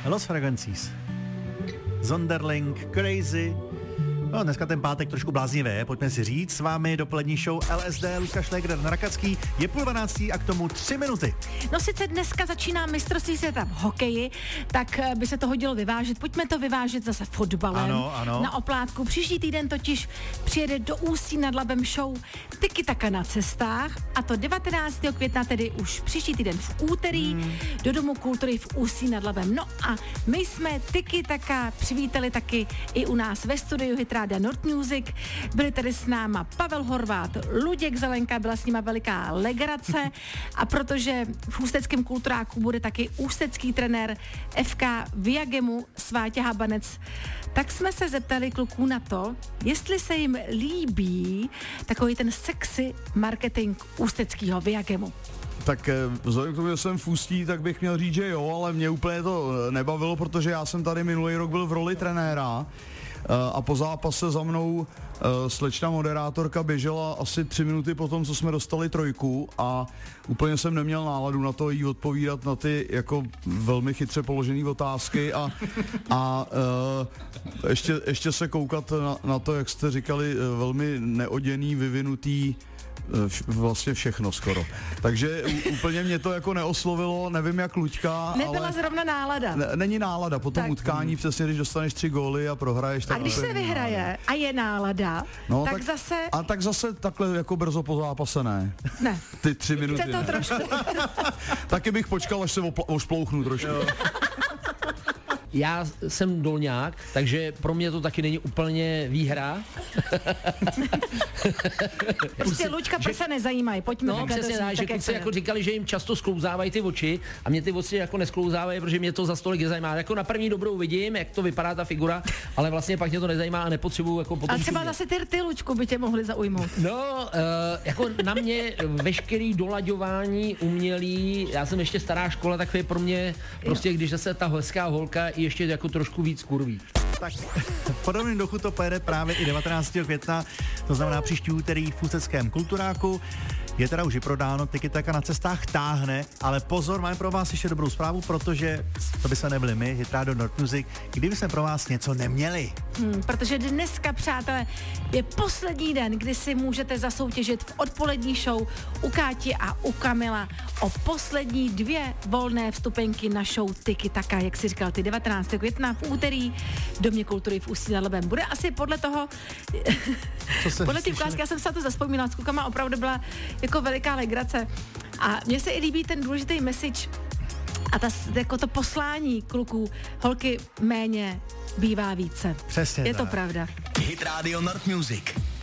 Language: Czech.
Los Fragrancies. Zonderling, Crazy. No, dneska ten pátek trošku bláznivé, pojďme si říct. S vámi dopolední show LSD, Lukáš Šlégr, Rakacký. Je 11:30 a k tomu 3 minuty. No sice dneska začíná mistrovství světa v hokeji, tak by se to hodilo vyvážet. Pojďme to vyvážet zase fotbalem. Ano. Na oplátku. Příští týden totiž přijede do Ústí nad Labem show Tiki Taka na cestách, a to 19. května, tedy už příští týden v úterý, do Domu kultury v Ústí nad Labem. No a my jsme Tiki Taka přivítali taky i u nás ve studiu Hit Rádia Nord Music. Byli tady s náma Pavel Horvát, Luděk Zelenka, byla s nima veliká legrace, a protože v ústeckém kulturáku bude taky ústecký trenér FK Viagemu Sváťa Habanec, tak jsme se zeptali kluků na to, jestli se jim líbí takový ten sexy marketing ústeckýho Viagemu. Tak vzhledem k tomu, že jsem v Ústí, tak bych měl říct, že jo, ale mě úplně to nebavilo, protože já jsem tady minulý rok byl v roli trenéra a po zápase za mnou slečna moderátorka běžela asi 3 minuty po tom, co jsme dostali 3, a úplně jsem neměl náladu na to jí odpovídat na ty jako velmi chytře položené otázky a ještě se koukat na to, jak jste říkali, velmi neoděný, vyvinutý, vlastně všechno skoro. Takže úplně mě to jako neoslovilo, nevím jak Luďka. Nebyla ale zrovna nálada. Není nálada, po tom Tak. utkání přesně, když dostaneš 3 góly a prohraješ. A když se vyhraje a je nálada, no, tak zase... A tak zase takhle jako brzo po zápase ne. Ne. Ty 3 minuty Chce to ne. trošku. Taky bych počkal, až se ošplouchnu trošku. Já jsem dolňák, takže pro mě to taky není úplně výhra. Prostě Luďka prsa nezajímají, pojďme. No přesně tak, že kluci jako říkali, že jim často sklouzávají ty oči, a mě ty oči jako nesklouzávají, protože mě to za stolik nezajímá. Jako na první dobrou vidím, jak to vypadá ta figura, ale vlastně pak mě to nezajímá a nepotřebuju jako potom. A třeba zase ty Luďku by tě mohli zaujmout. No, jako na mě veškerý dolaďování umělý, já jsem ještě stará škola, tak je pro mě prostě, když zase ta hezká holka ještě jako trošku víc kurví. Tak v podobném duchu to pojede právě i 19. května, to znamená příští úterý v ústeckém kulturáku. Je teda už i prodáno, Tiki Taka na cestách táhne, ale pozor, máme pro vás ještě dobrou zprávu, protože to by se nebyli my, Hit Radio Nord Music, kdyby jsme pro vás něco neměli. Protože dneska, přátelé, je poslední den, kdy si můžete zasoutěžit v odpolední show u Káti a u Kamila o poslední 2 volné vstupenky na show Tiki Taka, jak si říkal ty, 19. května v úterý v Domě kultury v Ústí nad Labem. Bude asi podle toho, podle té ukázky, já jsem se to zazpomínala, s klukama opravdu byla jako veliká legrace. A mně se i líbí ten důležitý message a jako to poslání kluků, holky méně bývá více. Přesně je to tak. pravda. Hit Radio Nord Music.